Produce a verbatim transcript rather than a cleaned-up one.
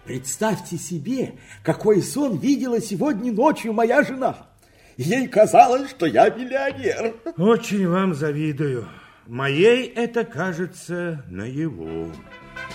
Представьте себе, какой сон видела сегодня ночью моя жена. Ей казалось, что я миллионер. Очень вам завидую. Моей это кажется наяву.